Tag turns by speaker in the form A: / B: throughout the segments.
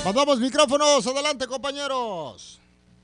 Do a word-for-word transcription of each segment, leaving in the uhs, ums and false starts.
A: Mandamos micrófonos, adelante compañeros.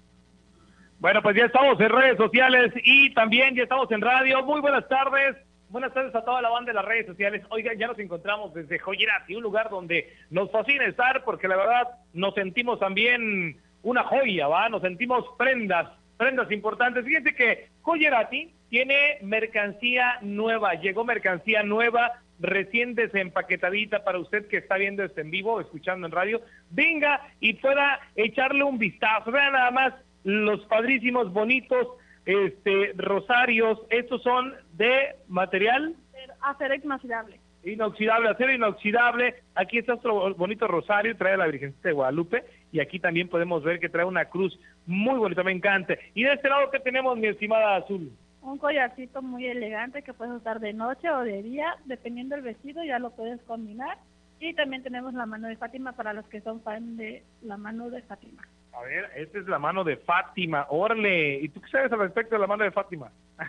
B: Bueno, pues ya estamos en redes sociales y también ya estamos en radio. Muy buenas tardes. Buenas tardes a toda la banda de las redes sociales. Oigan, ya nos encontramos desde Joyerati, un lugar donde nos fascina estar porque la verdad nos sentimos también una joya, ¿va? Nos sentimos prendas, prendas importantes. Fíjense que Joyerati tiene mercancía nueva, llegó mercancía nueva, recién desempaquetadita para usted que está viendo esto en vivo, escuchando en radio. Venga y pueda echarle un vistazo. Vean nada más los padrísimos, bonitos, este, rosarios. Estos son de material
C: acero inoxidable.
B: Inoxidable, acero inoxidable. Aquí está otro bonito rosario, trae a la Virgencita de Guadalupe, y aquí también podemos ver que trae una cruz muy bonita, me encanta. Y de este lado, ¿qué tenemos, mi estimada Azul?
C: Un collarcito muy elegante que puedes usar de noche o de día, dependiendo del vestido, ya lo puedes combinar. Y también tenemos la mano de Fátima para los que son fan de la mano de Fátima.
B: A ver, esta es la mano de Fátima, órale. ¿Y tú qué sabes al respecto de la mano de Fátima?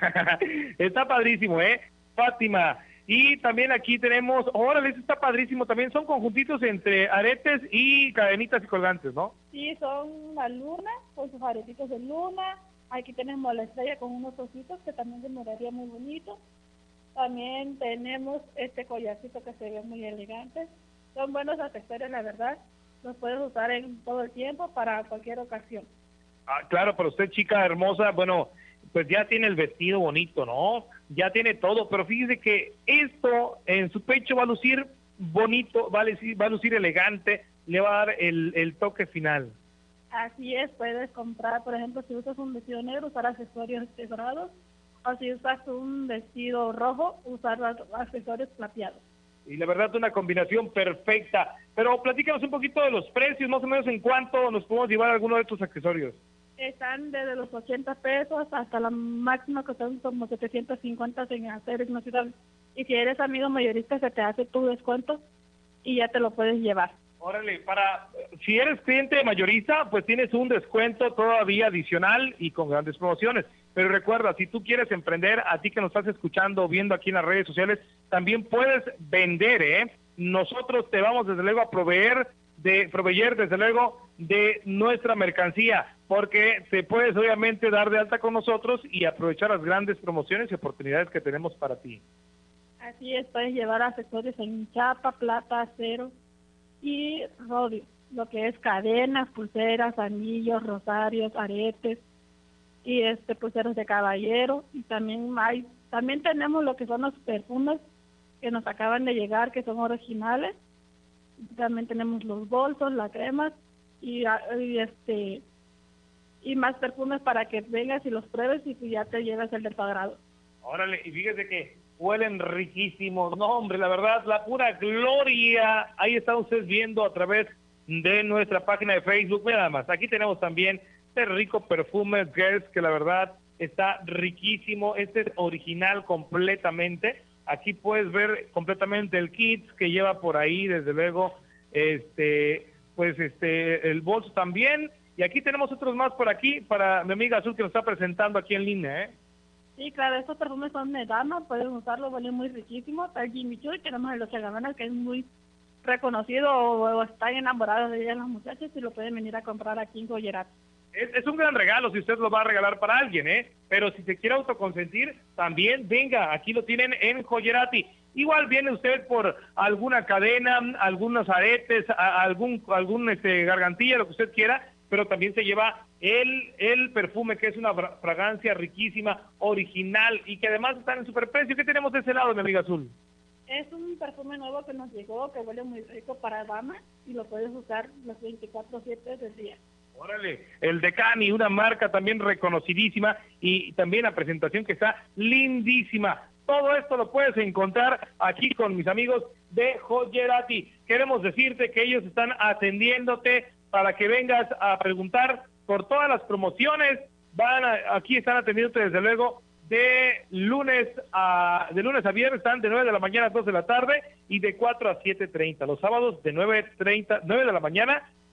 B: Está padrísimo, ¿eh? Fátima. Y también aquí tenemos, órale, este está padrísimo, también son conjuntitos entre aretes y cadenitas y colgantes, ¿no?
C: Sí, son la luna, con sus aretitos de luna. Aquí tenemos la estrella con unos ositos que también se miraría muy bonito. También tenemos este collarcito que se ve muy elegante. Son buenos accesorios, la verdad. Los puedes usar en todo el tiempo para cualquier ocasión.
B: Ah, claro, para usted, chica hermosa, bueno, pues ya tiene el vestido bonito, ¿no? Ya tiene todo, pero fíjese que esto en su pecho va a lucir bonito, va a lucir, va a lucir elegante, le va a dar el, el toque final.
C: Así es, puedes comprar, por ejemplo, si usas un vestido negro, usar accesorios dorados, o si usas un vestido rojo, usar accesorios plateados.
B: Y la verdad, una combinación perfecta. Pero platícanos un poquito de los precios, más o menos en cuánto nos podemos llevar alguno de estos accesorios.
C: Están desde los ochenta pesos hasta la máxima que son como setecientos cincuenta en acero inoxidable. Y si eres amigo mayorista, se te hace tu descuento y ya te lo puedes llevar.
B: Órale, para, si eres cliente mayorista, pues tienes un descuento todavía adicional y con grandes promociones. Pero recuerda, si tú quieres emprender, a ti que nos estás escuchando, viendo aquí en las redes sociales, también puedes vender, ¿eh? Nosotros te vamos desde luego a proveer, de proveer desde luego de nuestra mercancía, porque te puedes obviamente dar de alta con nosotros y aprovechar las grandes promociones y oportunidades que tenemos para ti.
C: Así es, puedes llevar accesorios en chapa, plata, acero y rodio, lo que es cadenas, pulseras, anillos, rosarios, aretes y este pulseros de caballero. Y también hay, también tenemos lo que son los perfumes que nos acaban de llegar, que son originales. También tenemos los bolsos, las cremas y, y este y más perfumes para que vengas y los pruebes y que ya te lleves el de tu agrado.
B: Órale, y fíjese que huelen riquísimos. No, hombre, la verdad, la pura gloria. Ahí están ustedes viendo a través de nuestra página de Facebook. Mira nada más, aquí tenemos también este rico perfume Girls, que la verdad está riquísimo. Este es original completamente. Aquí puedes ver completamente el kit que lleva por ahí, desde luego, este, pues este, el bolso también. Y aquí tenemos otros más por aquí para mi amiga Azul que nos está presentando aquí en línea, ¿eh?
C: Sí, claro, estos perfumes son de dama, pueden usarlo, huelen muy riquísimo. Está el Jimmy Choo, tenemos el Dolce Gabbana, que es muy reconocido o, o están enamorados de ella las muchachas y lo pueden venir a comprar aquí en Joyerati.
B: Es, es un gran regalo si usted lo va a regalar para alguien, ¿eh? Pero si se quiere autoconsentir, también venga, aquí lo tienen en Joyerati. Igual viene usted por alguna cadena, algunos aretes, a, algún algún este, gargantilla, lo que usted quiera, pero también se lleva el, el perfume, que es una fragancia riquísima, original, y que además está en superprecio. ¿Qué tenemos de ese lado, mi amiga Azul?
C: Es un perfume nuevo que nos llegó, que huele muy rico para dama, y lo puedes usar los veinticuatro siete del día.
B: Órale, el Decani, una marca también reconocidísima, y también la presentación que está lindísima. Todo esto lo puedes encontrar aquí con mis amigos de Joyerati. Queremos decirte que ellos están atendiéndote para que vengas a preguntar por todas las promociones. Van a, aquí están atendiéndote desde luego de lunes a de lunes a viernes, están de nueve de la mañana a dos de la tarde y de cuatro a siete treinta. Los sábados de nueve treinta, nueve de la mañana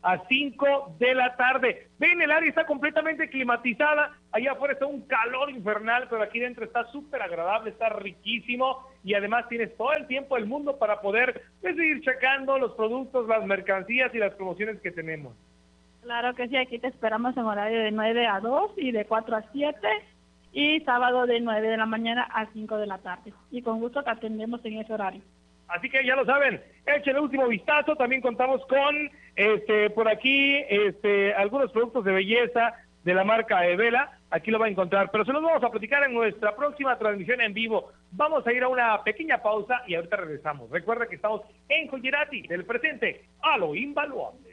B: a cinco de la tarde. Ven, el área está completamente climatizada, allá afuera está un calor infernal, pero aquí dentro está súper agradable, está riquísimo, y además tienes todo el tiempo del mundo para poder pues, seguir checando los productos, las mercancías y las promociones que tenemos.
C: Claro que sí, aquí te esperamos en horario de nueve a dos y de cuatro a siete, y sábado de nueve de la mañana a cinco de la tarde. Y con gusto te atendemos en ese horario.
B: Así que ya lo saben, echen el último vistazo. También contamos con este por aquí este algunos productos de belleza de la marca Evela. Aquí lo va a encontrar, pero se los vamos a platicar en nuestra próxima transmisión en vivo. Vamos a ir a una pequeña pausa y ahorita regresamos. Recuerda que estamos en Joyerati, del presente a lo invaluable.